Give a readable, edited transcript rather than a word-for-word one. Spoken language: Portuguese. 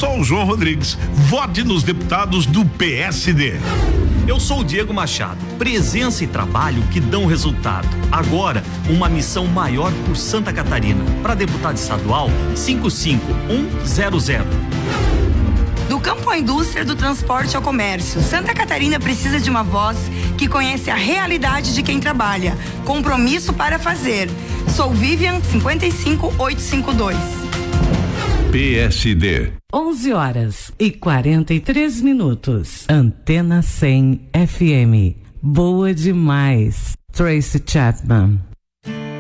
sou o João Rodrigues. Vote nos deputados do PSD. Eu sou o Diego Machado. Presença e trabalho que dão resultado. Agora, uma missão maior por Santa Catarina. Para deputado estadual, 55100. Do campo à indústria, do transporte ao comércio, Santa Catarina precisa de uma voz que conhece a realidade de quem trabalha. Compromisso para fazer. Sou Vivian 55852. PSD. 11h43. Antena 100 FM. Boa demais. Tracy Chapman.